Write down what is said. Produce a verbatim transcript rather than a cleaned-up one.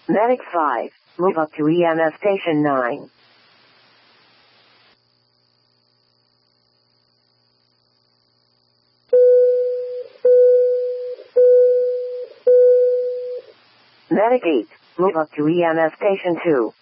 Medic five, move up to E M S Station nine. Medic eight, move up to E M S Station two.